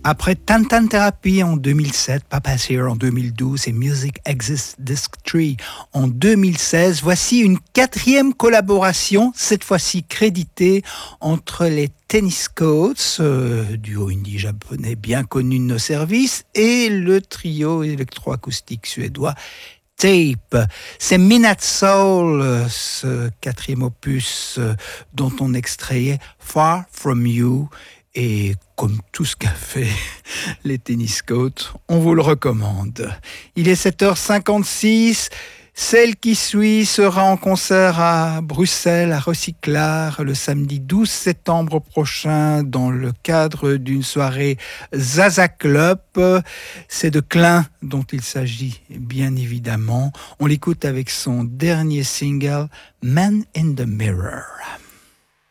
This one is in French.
Après Tantan Therapy en 2007, Papa's Here en 2012 et Music Exists Disc 3 en 2016, voici une quatrième collaboration, cette fois-ci créditée entre les Tennis Coats, duo indie japonais bien connu de nos services, et le trio électroacoustique suédois Tape. C'est Midnight Soul, ce quatrième opus dont on extrayait Far From You. Et comme tout ce qu'a fait les Tennis Coats, on vous le recommande. Il est 7h56. Celle qui suit sera en concert à Bruxelles, à Recyclard, le samedi 12 septembre prochain, dans le cadre d'une soirée Zaza Club. C'est de Klein dont il s'agit, bien évidemment. On l'écoute avec son dernier single, Man in the Mirror.